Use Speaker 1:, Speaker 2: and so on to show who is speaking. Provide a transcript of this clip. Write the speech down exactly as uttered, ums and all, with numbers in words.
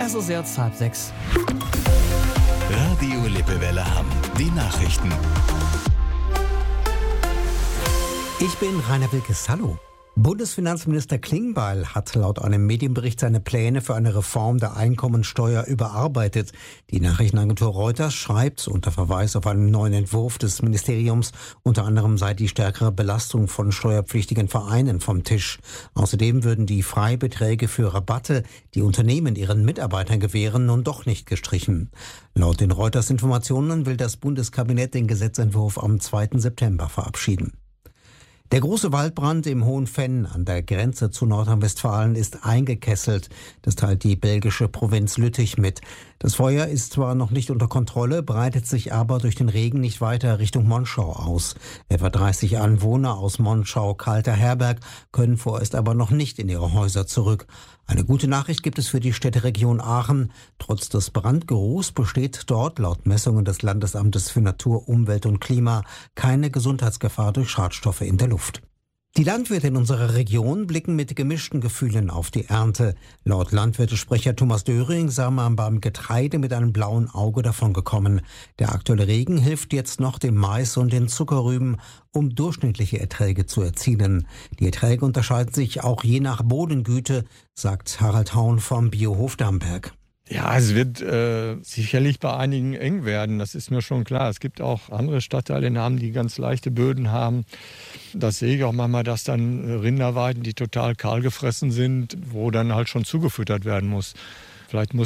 Speaker 1: Es ist jetzt halb sechs.
Speaker 2: Radio Lippewelle Hamm. Die Nachrichten.
Speaker 3: Ich bin Rainer Wilkes. Hallo. Bundesfinanzminister Klingbeil hat laut einem Medienbericht seine Pläne für eine Reform der Einkommensteuer überarbeitet. Die Nachrichtenagentur Reuters schreibt unter Verweis auf einen neuen Entwurf des Ministeriums, unter anderem sei die stärkere Belastung von steuerpflichtigen Vereinen vom Tisch. Außerdem würden die Freibeträge für Rabatte, die Unternehmen ihren Mitarbeitern gewähren, nun doch nicht gestrichen. Laut den Reuters-Informationen will das Bundeskabinett den Gesetzentwurf am zweiten September verabschieden. Der große Waldbrand im Hohen Venn an der Grenze zu Nordrhein-Westfalen ist eingekesselt. Das teilt die belgische Provinz Lüttich mit. Das Feuer ist zwar noch nicht unter Kontrolle, breitet sich aber durch den Regen nicht weiter Richtung Monschau aus. Etwa dreißig Anwohner aus Monschau-Kalter-Herberg können vorerst aber noch nicht in ihre Häuser zurück. Eine gute Nachricht gibt es für die Städteregion Aachen. Trotz des Brandgeruchs besteht dort laut Messungen des Landesamtes für Natur, Umwelt und Klima keine Gesundheitsgefahr durch Schadstoffe in der Luft. Die Landwirte in unserer Region blicken mit gemischten Gefühlen auf die Ernte. Laut Landwirtesprecher Thomas Döring sei man beim Getreide mit einem blauen Auge davongekommen. Der aktuelle Regen hilft jetzt noch dem Mais und den Zuckerrüben, um durchschnittliche Erträge zu erzielen. Die Erträge unterscheiden sich auch je nach Bodengüte, sagt Harald Haun vom Biohof Damberg.
Speaker 4: Ja, es wird äh, sicherlich bei einigen eng werden, das ist mir schon klar. Es gibt auch andere Stadtteile in Hamm, die ganz leichte Böden haben. Das sehe ich auch manchmal, dass dann Rinderweiden, die total kahl gefressen sind, wo dann halt schon zugefüttert werden muss. Vielleicht muss